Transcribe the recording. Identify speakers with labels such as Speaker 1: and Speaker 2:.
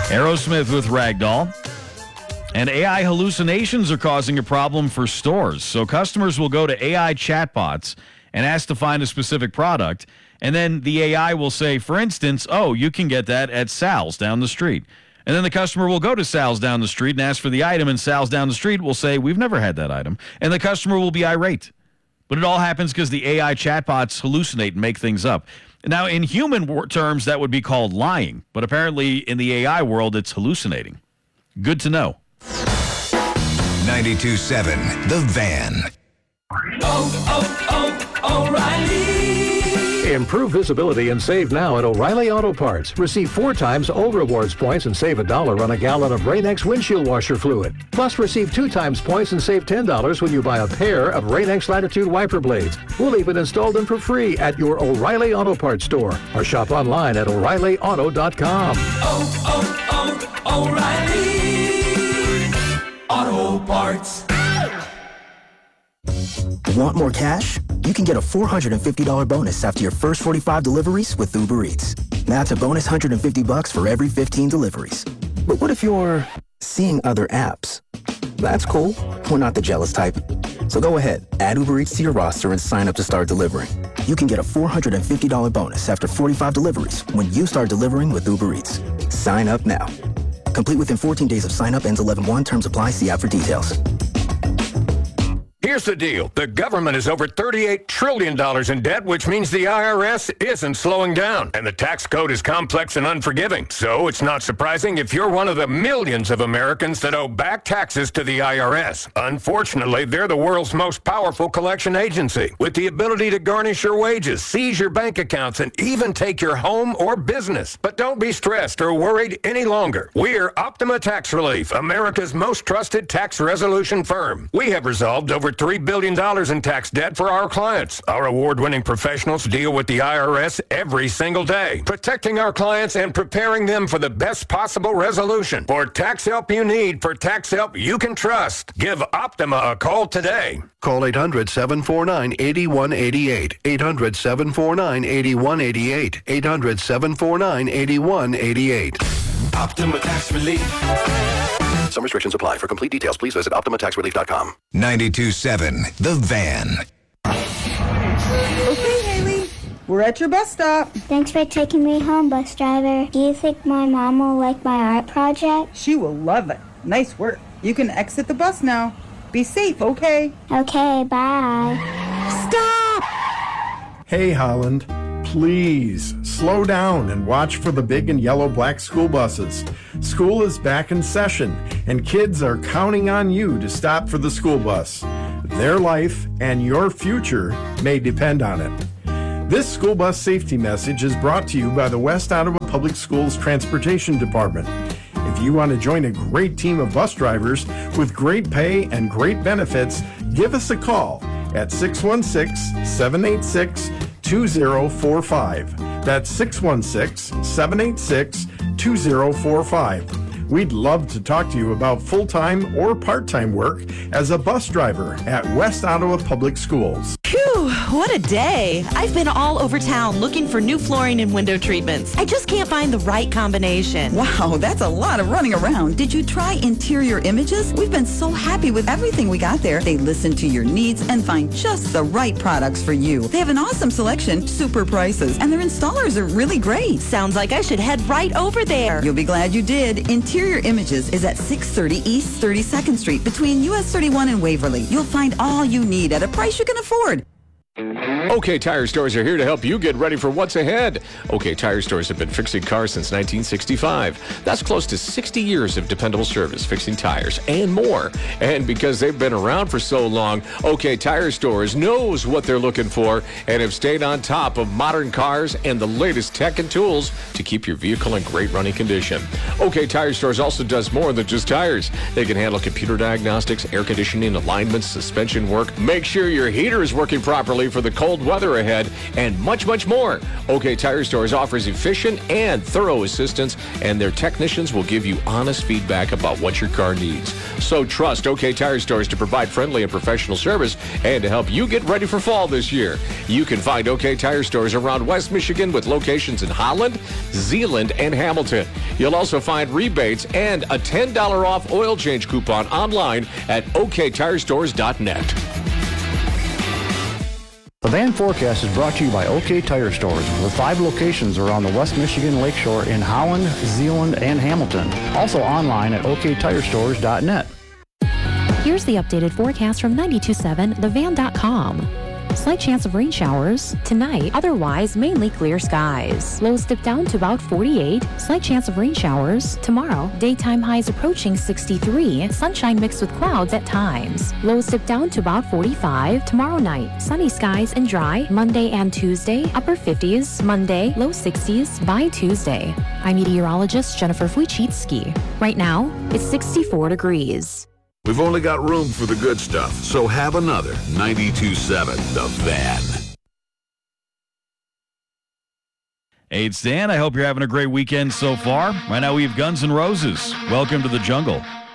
Speaker 1: Aerosmith with Ragdoll. And AI hallucinations are causing a problem for stores. So customers will go to AI chatbots and ask to find a specific product. And then the AI will say, for instance, oh, you can get that at Sal's down the street. And then the customer will go to Sal's down the street and ask for the item, and Sal's down the street will say, we've never had that item. And the customer will be irate. But it all happens because the AI chatbots hallucinate and make things up. Now, in human terms, that would be called lying. But apparently, in the AI world, it's hallucinating. Good to know.
Speaker 2: 92.7 The Van.
Speaker 3: O'Reilly. Improve visibility and save now at O'Reilly Auto Parts. Receive 4 times old rewards points and save $1 on a gallon of Rain-X windshield washer fluid. Plus, receive 2 times points and save $10 when you buy a pair of Rain-X Latitude wiper blades. We'll even install them for free at your O'Reilly Auto Parts store or shop online at O'ReillyAuto.com.
Speaker 4: O'Reilly Auto Parts.
Speaker 5: Want more cash? You can get a $450 bonus after your first 45 deliveries with Uber Eats. That's a bonus $150 for every 15 deliveries. But what if you're seeing other apps? That's cool. We're not the jealous type. So go ahead, add Uber Eats to your roster and sign up to start delivering. You can get a $450 bonus after 45 deliveries when you start delivering with Uber Eats. Sign up now. Complete within 14 days of sign up. Ends 11/1. Terms apply. See app for details.
Speaker 6: Here's the deal. The government is over $38 trillion in debt, which means the IRS isn't slowing down. And the tax code is complex and unforgiving. So it's not surprising if you're one of the millions of Americans that owe back taxes to the IRS. Unfortunately, they're the world's most powerful collection agency, with the ability to garnish your wages, seize your bank accounts, and even take your home or business. But don't be stressed or worried any longer. We're Optima Tax Relief, America's most trusted tax resolution firm. We have resolved over $3 billion in tax debt for our clients. Our award-winning professionals deal with the IRS every single day, protecting our clients and preparing them for the best possible resolution. For tax help you need, for tax help you can trust, give Optima a call today.
Speaker 7: Call 800-749-8188. 800-749-8188. 800-749-8188.
Speaker 4: Optima Tax Relief.
Speaker 7: Some restrictions apply. For complete details, please visit OptimaTaxRelief.com.
Speaker 2: 92.7 The Van.
Speaker 8: Okay, Haley. We're at your bus stop.
Speaker 9: Thanks for taking me home, bus driver. Do you think my mom will like my art project?
Speaker 8: She will love it. Nice work. You can exit the bus now. Be safe, okay?
Speaker 9: Okay, bye.
Speaker 8: Stop!
Speaker 10: Hey, Holland. Please slow down and watch for the big and yellow black school buses. School is back in session, and kids are counting on you to stop for the school bus. Their life and your future may depend on it. This school bus safety message is brought to you by the West Ottawa Public Schools Transportation Department. If you want to join a great team of bus drivers with great pay and great benefits, give us a call at 616-786-2045. That's 616-786-2045. We'd love to talk to you about full-time or part-time work as a bus driver at West Ottawa Public Schools.
Speaker 11: Phew, what a day. I've been all over town looking for new flooring and window treatments. I just can't find the right combination.
Speaker 12: Wow, that's a lot of running around. Did you try Interior Images? We've been so happy with everything we got there. They listen to your needs and find just the right products for you. They have an awesome selection, super prices, and their installers are really great.
Speaker 11: Sounds like I should head right over there.
Speaker 12: You'll be glad you did. Interior Images is at 630 East 32nd Street between US 31 and Waverly. You'll find all you need at a price you can afford.
Speaker 13: OK Tire Stores are here to help you get ready for what's ahead. OK Tire Stores have been fixing cars since 1965. That's close to 60 years of dependable service, fixing tires and more. And because they've been around for so long, OK Tire Stores knows what they're looking for and have stayed on top of modern cars and the latest tech and tools to keep your vehicle in great running condition. OK Tire Stores also does more than just tires. They can handle computer diagnostics, air conditioning, alignments, suspension work, make sure your heater is working properly ready for the cold weather ahead, and much, much more. OK Tire Stores offers efficient and thorough assistance, and their technicians will give you honest feedback about what your car needs. So trust OK Tire Stores to provide friendly and professional service and to help you get ready for fall this year. You can find OK Tire Stores around West Michigan with locations in Holland, Zeeland, and Hamilton. You'll also find rebates and a $10 off oil change coupon online at oktirestores.net.
Speaker 14: The Van Forecast is brought to you by OK Tire Stores, with 5 locations around the West Michigan Lakeshore in Holland, Zeeland, and Hamilton. Also online at oktirestores.net.
Speaker 15: Here's the updated forecast from 92.7 thevan.com. Slight chance of rain showers tonight, otherwise mainly clear skies. Lows dip down to about 48. Slight chance of rain showers tomorrow. Daytime highs approaching 63. Sunshine mixed with clouds at times. Lows dip down to about 45. Tomorrow night, sunny skies and dry. Monday and Tuesday, upper 50s. Monday, low 60s by Tuesday. I'm meteorologist Jennifer Wojcicki. Right now, it's 64 degrees.
Speaker 16: We've only got room for the good stuff, so have another 92.7 The Van.
Speaker 1: Hey, it's Dan. I hope you're having a great weekend so far. Right now we have Guns N' Roses. Welcome to the jungle.